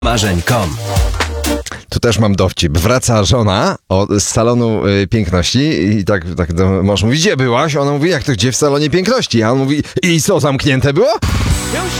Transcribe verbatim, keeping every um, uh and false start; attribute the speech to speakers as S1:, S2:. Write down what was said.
S1: marzeń kropka com.
S2: Tu też mam dowcip. Wraca żona o, z salonu y, piękności i tak, tak do, mąż mówi, gdzie byłaś? Ona mówi, jak to gdzie? W salonie piękności. A on mówi, i co, zamknięte było?